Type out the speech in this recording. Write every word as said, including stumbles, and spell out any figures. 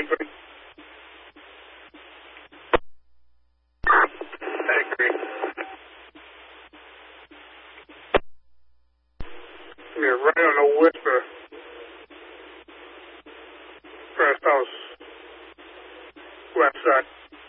likely. I agree. Yeah, right on the whisper. First house, left side.